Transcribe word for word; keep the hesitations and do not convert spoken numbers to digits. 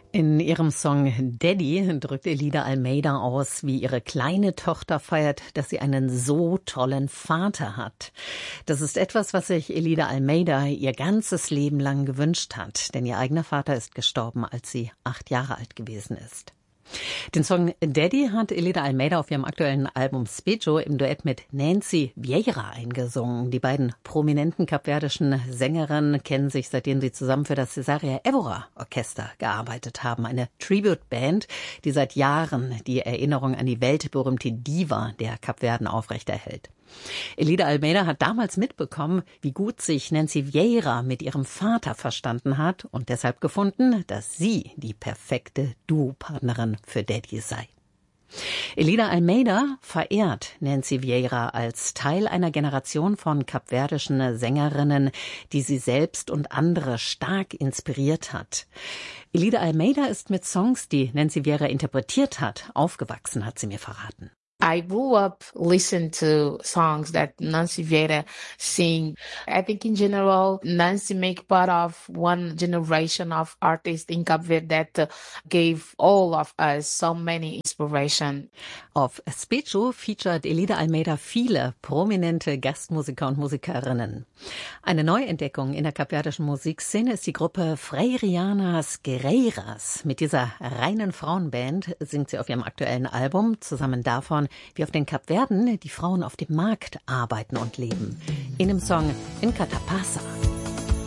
In ihrem Song Daddy drückt Elida Almeida aus, wie ihre kleine Tochter feiert, dass sie einen so tollen Vater hat. Das ist etwas, was sich Elida Almeida ihr ganzes Leben lang gewünscht hat, denn ihr eigener Vater ist gestorben, als sie acht Jahre alt gewesen ist. Den Song Daddy hat Elida Almeida auf ihrem aktuellen Album Specho im Duett mit Nancy Vieira eingesungen. Die beiden prominenten kapverdischen Sängerinnen kennen sich, seitdem sie zusammen für das Cesaria Evora Orchester gearbeitet haben. Eine Tribute-Band, die seit Jahren die Erinnerung an die weltberühmte Diva der Kapverden aufrechterhält. Elida Almeida hat damals mitbekommen, wie gut sich Nancy Vieira mit ihrem Vater verstanden hat und deshalb gefunden, dass sie die perfekte Duopartnerin für Daddy sei. Elida Almeida verehrt Nancy Vieira als Teil einer Generation von kapverdischen Sängerinnen, die sie selbst und andere stark inspiriert hat. Elida Almeida ist mit Songs, die Nancy Vieira interpretiert hat, aufgewachsen, hat sie mir verraten. I grew up listening to songs that Nancy Vieira sing. I think in general, Nancy make part of one generation of artists in Cape Verde that uh, gave all of us so many inspiration. Auf Specho featured Elida Almeida viele prominente Gastmusiker und Musikerinnen. Eine Neuentdeckung in der kapverdischen Musikszene ist die Gruppe Freirianas Guerreiras. Mit dieser reinen Frauenband singt sie auf ihrem aktuellen Album zusammen davon, wie auf den Kapverden die Frauen auf dem Markt arbeiten und leben. In dem Song In Catapasa.